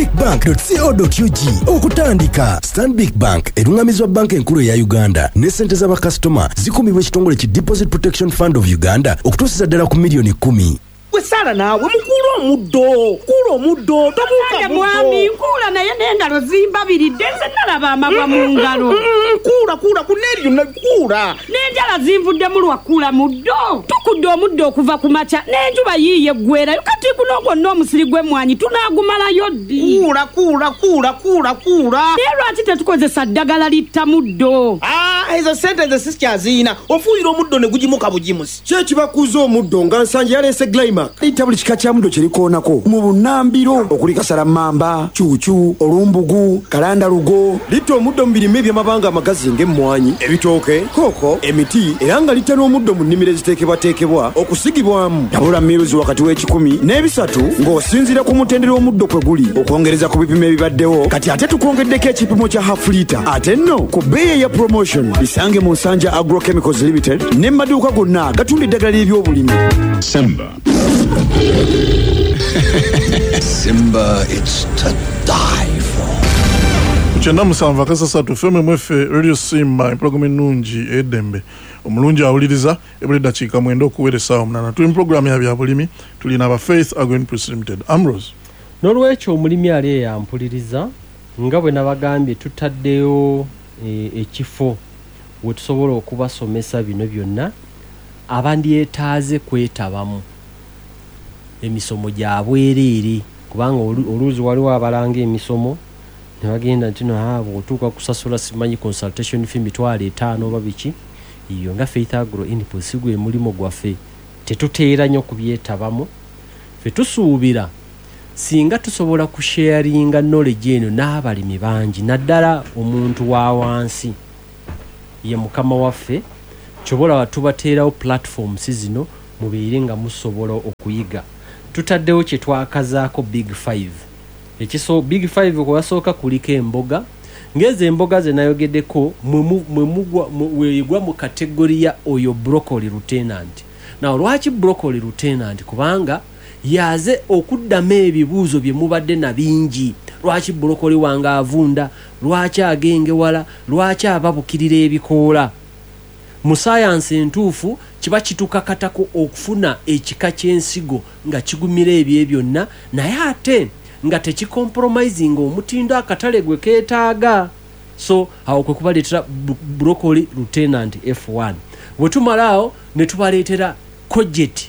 stanbicbank.co.ug okutandika. Stanbic Bank erungamizibwa banka enkulu ya Uganda ne ssente z'abakasitoma zikumibwa ekitongole ki Deposit Protection Fund of Uganda okutuusiza ddala ku milioni 10. Wesala nawe mukula omuddo tobuuka mwami nkula naye n'engalo zimbabiridde nze nalaba amagwa mu ngalo. Kula kuneri yonna kula n'enjala zinvudde mu lwakula muddo tukudde omuddo okuva ku makya n'enjuba yiiye ggwerayo kati kuno gwonna omusiri gw'emmwanyi tunaagumalayo ddi. Kula naye lwaki tetukozesa ddagala litta muddo? Ezo sente ze sikyaziina ofuuyira omuddo ne gugimuka bugimusi. Kyekibakuuza omuddo nga nsanje yaleese Glymax litta buli kika kya muddo kyerikoonako mu bunnambiro okuli kasalamamba, cuucu, olumbugu, kalandalugo. Litta omuddo mu birime eby'amabanga amagazi ng'emmwanyi, ebitooke, kooko, emiti era nga litta n'omuddo mu nnimiro eziteekebwateekebwa okusigibwamu. Tabula miruzi wakati w'ekikumi n'ebisatu ng'osinziira ku mutendera omuddo kwe guli okwongereza ku bipimo ebibaddewo. Kati ate tukwongeddeko ekipimo kya half litre ate nno ku bbeeyi ya promotion. Bisange mu Nsanja Agrochemicals Limited ne maduuka gonna agatunda eddagala ly'ebyobulimi. Simba, it's to die for. Kuchenda musanva kasasatu feme mwefe Radio Simba program nungi edembe omulungi awuliriza ebuli dakiika mwenda okuweresa omunana tuli program ya byabulimi tuli na Faith Agroinputs Limited. Ambrose n'olwekyo omulimi ali yampuliriza nga bwe nabagambye tutaddeyo ekifo we tusobola okubasomesa bino byonna abandyetaaze kwetabamu emisomo gyabwereere kubanga oluuzi waliwo abalanga emisomo ne bagenda nti no otuuka kusasula simanyi consultation fee $5,000 oba biki. Iyo nga Faith Agroinputs gwe mulimo gwaffe tetuteera nnyo kubyetabamu. Ffe tusuubira singa tusobola kusharinga knowledge eno n'abalimi bangi naddala omuntu wa wansi ye mukama waffe kyobola tubateerawo platforms zino mubeere nga musobola okuyiga. Tutaddewo kye twakazaako Big 5. Ekiso Big 5 kwa wasooka kuliko emboga ngeze emboga ze nayogeddeko mwegwa mu kategori ya oyo broccoli lieutenant. Na lwaki broccoli lieutenant kubanga yaze okuddamu ebibuuzo bye mubadde na bingi. Lwaki broccoli wanga avunda, lwaki agenge wala, lwaki ababukirira ebikoola. Mu science entuufu kiba kitukakatako okufuna ekika ky'ensigo nga kigumira ebyo byonna naye ate nga tekicompromising omutindo akatale gwe keetaaga. So awo kwe kubaleetera broccoli lieutenant F1. Bwe tumalaawo ne tubaleetera courgette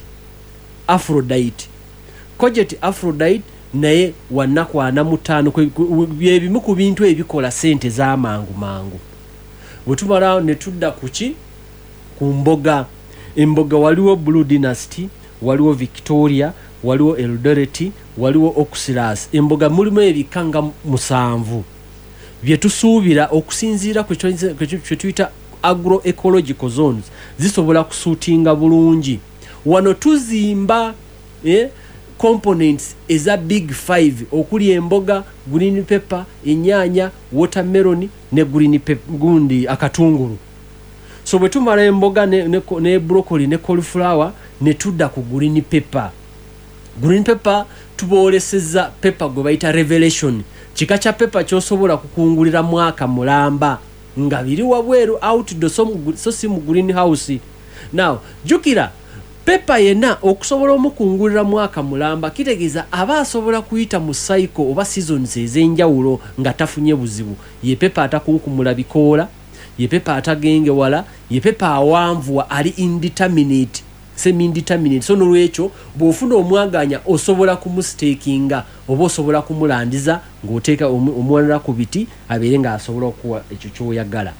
Aphrodite naye wanakwana mutaano byebimu ku bintu ebikola sente z'amangu mangu. Bwe tumalaawo ne tudda kuki ku mboga. Emboga waliwo Blue Dynasty, waliwo Victoria, waliwo Eldoret, waliwo Oxalis. Emboga mulimu ebikanga 7 bye tusuubira okusinziira ku kye tuyita agroecological zones zisobola kusuutinga bulungi. Wano tuzimba components eza Big 5 okuli emboga, green pepper, ennyanya, watermelon ne green pepper gundi akatunguru. So bwe tumala emboga ne broccoli ne cauliflower ne tudda ku green pepper. Green pepper tuboolesezza pepper gwe bayita Revelation. Kika kya pepper kyosobola kukungulira mwaka mulamba nga biri wabweru outdoor so si mu greenhouse. Now jukira pepper yena okusobola omukungulira mwaka mulamba kitegeeza aba asobola kuyita mu cycle oba seasons ez'enjawulo nga tafunye buzibu. Ye pepper atakunkumula bikoola, ye pepper atagenge wala, ye pepper awanvuwa ali indeterminate, semi-indeterminate. So nolwekyo bw'ofuna omwaganya osobola kumustakinga oba osobola kumulandiza ng'oteeka omwanira ku biti abeere nga asobola okuwa ekyo ky'oyagala.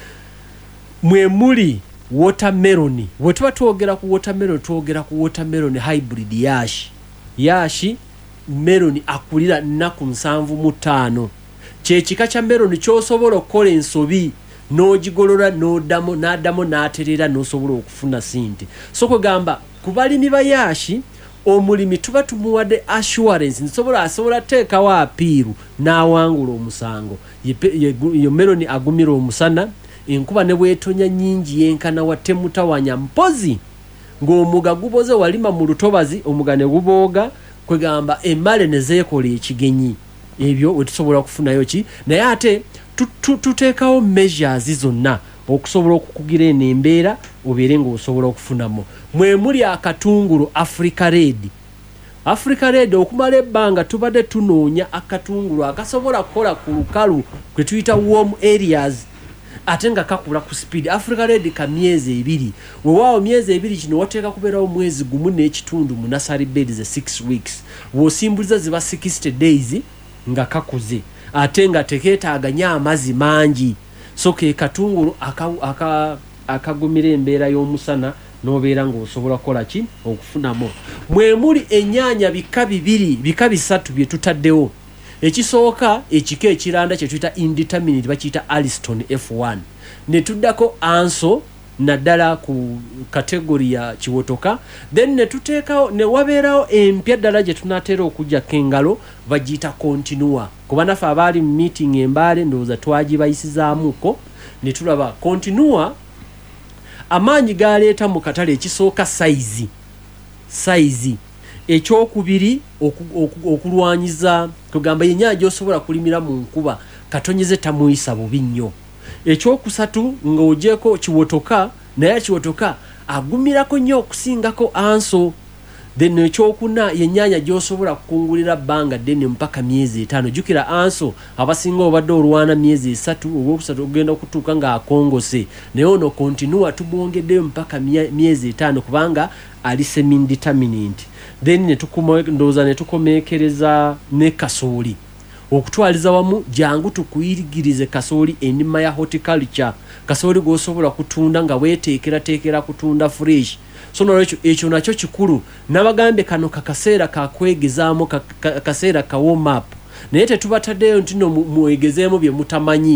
Mwe muli watermelon. Bwe tuba twogera ku watermelon hybrid yashi melon akulira nnaku 75. Kyekika kya melon ky'osobola okukola ensobi n'ogigolola n'addamu n'aterera n'osobola okufuna sente. So kugamba ku balimi ba yashi omulimi tuba tumuwadde assurance asobola teekawo apiiru n'awangula omusango. Yo melon agumira omusana enkuba ne bwetonya nyingi yenkana watemutawanya mpozi ng'omuga guboze walima mu lutobazi omuga ne gubooga kwegamba emmale ne zeekola ekigenyi ebyo wetusobola okufunayo ki naye ate tuteekawo measures zonna okusobola okukugira eno embeera obeere ng'osobola okufunamu mwe muli akatungulu Africa Red okumala ebbanga tubadde tunoonya akatungulu akasobola kukola ku lukalu kwe tuyita warm areas ate nga kakula ku speed. Africa Red ka myezi 2 wewaawo myezi 2 kino wateeka kubeerawo mwezi gumu n'ekitundu mu nursery beds 6 weeks w'osimbuliza ziba 60 days nga kakuze ate nga tekeetaaganya amazzi mangi so ke katungulu akagumira embeera y'omusana n'obeera ng'osobola kukola ki okufunamu mwe muli ennyaanya bika bisatu bye tutaddewo ekisooka ekika ekiranda kye tuyita indeterminate bakiyita Alston F1 ne tuddako anso naddala ku kategori ya kiwotoka then ne tuteekawo ne wabeerawo empya ddala gye tunaatera okujja kengalo bagiyita continua kuba naffe abaali mu meeting embaale ndowooza twagibayisizaamuko ne tulaba continua amaanyi galeeta mu katale ekisooka size ekyokubiri okulwanyiza kugamba yennyanja osobola kulimira mu nkuba katonyeze tamuyisa bubi nnyo ekyokusatu ng'ogyeko kiwotoka naye kiwotoka agumirako nnyo okusingako anso then ekyokuna yennyanja gy'osobola kukungulira bbanga ddene mpaka myezi 5 jjukira anso abasinga obadde olwana myezi 3 ogwokusatu ogenda okutuuka ng'akongose naye ono continua tubwongeddeyo mpaka myezi 5 kubanga ali semi-indeterminate then ndowooza ne tukomeekereza ne kasooli okutwaliza wamu jangu tukuyirigirize kasooli ennima ya horticulture kasooli gw'osobola kutunda nga weeteekerateekera kutunda fresh so nolwekyo ekyo nakyo kikulu nabagambe kano kakaseera kakwegezaamu kaseera ka warm up naye tetubataddeyo nti no mwegezeemu bye mutamanyi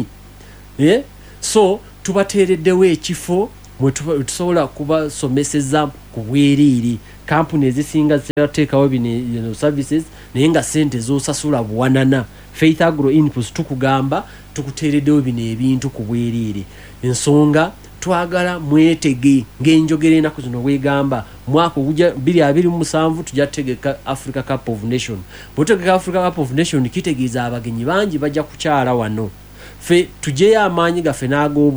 so tubateereddewo ekifo mwe tusobola kubasomeseza ku bwereere kampuni ezisinga zirateekawo bino services naye nga ssente z'osasula buwanana Faith Agro Inputs tukugamba tukuteereddewo bino ebintu ku bwereere ensonga twagala mwetege ng'enjogera enaku zino weegamba mwaka ogujja 2027 tujja tegeka Africa Cup of Nation bwetegeka Africa Cup of Nation kitegeeza abagenyi bangi bajja kukyala wano fe tujeyo amaanyi gaffe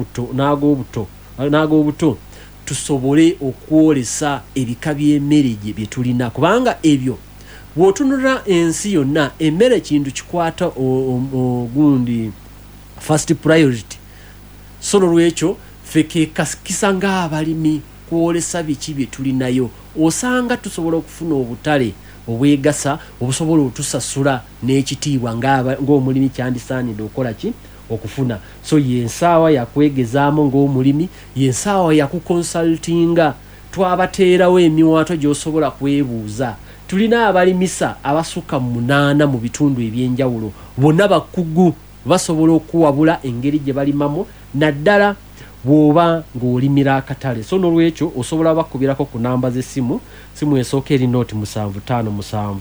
n'ag'obuto tusobole okwolesa ebika by'emmere bye tulina kubanga ebyo bw'otunula ensi yonna emmere kintu kikwata ogundi first priority so nolwekyo feke kasanga abalimi kwolesa biki bye tulinayo osanga tusobola okufuna obutale obwegasa obusobola otusasula n'ekitiibwa ng'omulimi kyandisaanidde okola ki okufuna so yensaawa yakwegezaamu ng'omulimi yensaawa yakukonsultinga twabateerawo emiwaatwa gy'osobola kwebuuza tulina abalimisa abasukka 8 mu bitundu ebyenjawulo bonna bakugu basobola okuwabula engeri gye balimamu naddala bw'oba ng'olimira akatale so nolwekyo osobola bakubirako ku namba z'essimu esooka eri nooti 757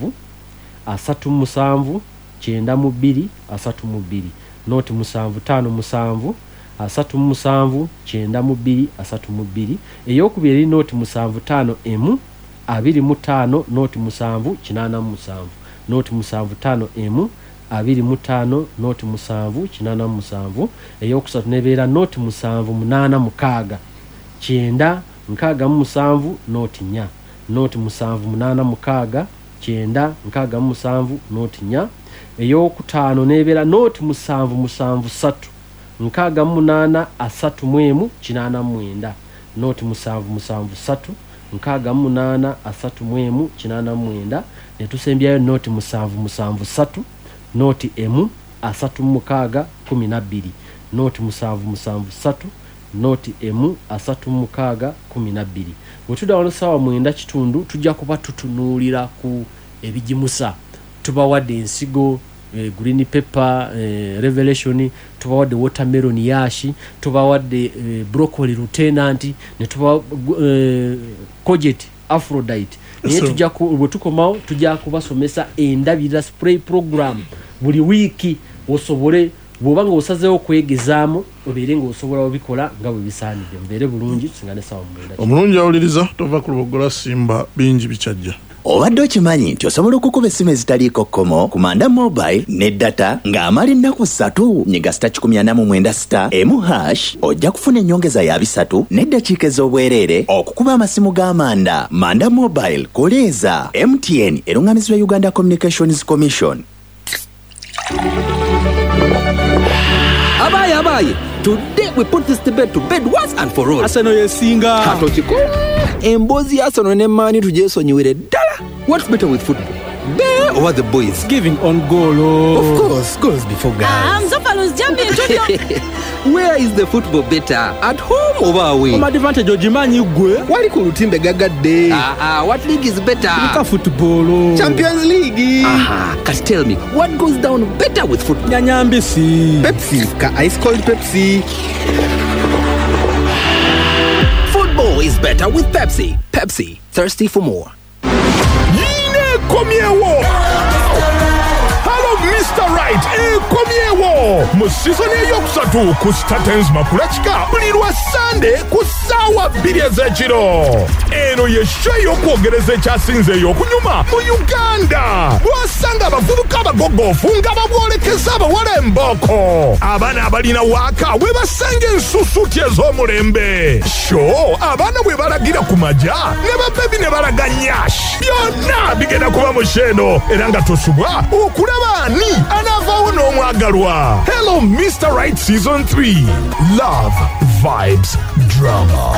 37 92 32 nooti 757 37 92 32 ey'okubiri eri nooti 75 25 nooti 7 87 nooti 75 25 nooti 7 87 ey'okusatu nebeera nooti 7 8 6 9 67 nooti 4 nooti 7 8 6 9 67 nooti 4 ey'okutaano nebeera nooti 7 7 3 68 31 89 nooti 7 3 68 31 89 netusembyayo nooti 7 3 nooti 1 36 12 nooti 7 3 nooti 1 36 12 bwetudda wano ssaawa 9 tujja kuba tutunuulira ku ebigimusa tubawadde ensigo green pepper revelation tubawadde watermelon yashi tubawadde broccoli lieutenant ne tuba courgette aphrodite naye tujja bwetukomawo tujja kubasomesa endabirira spray program buli wiiki osobole bw'obanga osazeewo okwegezaamu obeere ng'osobola obikola nga bwe bisaanidde mubeere bulungi tusingane ssaawa 9 omulungi awuliriza tova ku lubogola simba bingi bikyajja obadde okimanyi nti osobola okukuba essimu ezitaliiko kkomo ku Manda Mobile ne data ng'amala ennaku 3 nyiga *196#, ojja kufuna ennyongeza ya 3 n'eddakiika ez'obwereere okukuba amasimu g'amanda. Manda Mobile koleeza. MTN erungamizibwa Uganda Communications Commission. Abaye. Today we put this debate to bed once and for all. Arsenal yesinga. Katokikola. Embozi Arsenal ne Mani tujesonyiwere ddala. What's better with football? They or the boys? Giving on goal. Of course, goals before guys. Mzofalos jumping studio. Where is the football better? At home or away? Home advantage ojimanyi gwe. Wali ku lutimbe gagadde. What league is better? Luka football. Champions League. But tell me, what goes down better with football? Nyanyambisi. Pepsi. Ka ice cold Pepsi. Football is better with Pepsi. Pepsi, thirsty for more. Komyewo. Hello Mr. Right. Komyewo. Mu season eyokusatu ku Statens Makulachika buli lwa Sunday ku ssaawa 2 ez'ekiro. Eno ye show y'okwogereza ekyasinzeeyo okunyuma mu Uganda. Bw'osanga abavubuka abagogofu nga babwolekeza abawala embooko. Abaana abalina waaka bwe basanga ensusuuti ez'omulembe. Show abaana bwe balagira ku majja ne babebi ne balaga nyash. Byonna bigenda kuba musheno era nga tosubwa okulaba ani anaavaawo n'omwagalwa. Hello Mr. Right Season 3. Love, vibes, drama.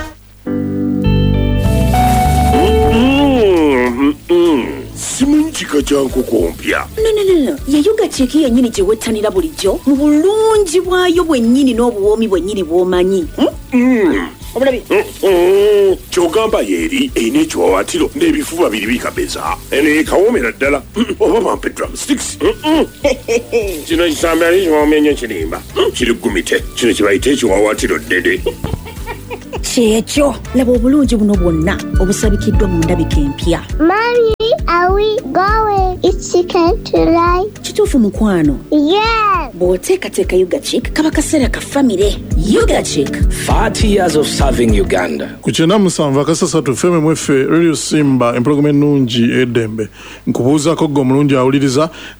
Simanyi kika kya nkoko mpya. No. Ye Yugatech yennyini gye wettanira bulijjo mu bulungi bwayo bwennyini n'obuwoomi bwennyini bw'omanyi. Obulabi. Kyogamba yeeri erina ekiwawaatiro n'ebifuba biri bikabeza. Eno ekawoomera ddala. Oba bampe drumsticks. Kino kisambe ali kiwoomenyo kirimba. Kiri gumite. Kino kye bayita ekiwawaatiro ddede. Kyekyo laba obulungi buno bwonna obusabikiddwa mu ndabika empya. Mommy, are we going? It's chicken tonight. Kituufu mukwano? Yes. Bw'oteekateeka Yugatech kaba kaseera ka famire. Yugatech. 30 years of serving Uganda. Ku 97.3 FM mweffe Radio Simba empologoma ennungi eddembe. Nkubuuzaako gwe omulungi awuliriza